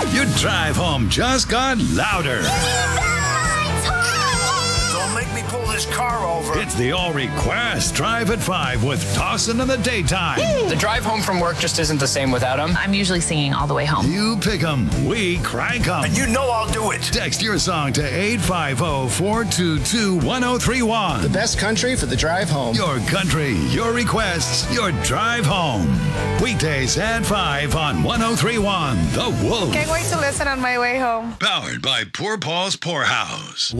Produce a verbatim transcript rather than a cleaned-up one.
Your drive home just got louder. Don't make me pull this car over. It's the All Request Drive at five with Dawson in the daytime. The drive home from work just isn't the same without him. I'm usually singing all the way home. You pick 'em, we crank 'em. And you know I'll do it. Text your song to eight five zero, four two two, one zero three one. The best country for the drive home. Your country, your requests, your drive home. Weekdays at five on one oh three one The Wolf. Can't wait to listen on my way home. Powered by Poor Paul's Poorhouse.